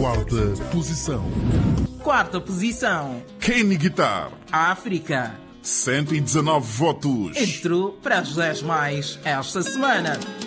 Quarta posição. Quarta posição. Kenny Guitar. África. 119 votos. Entrou para as 10 mais esta semana.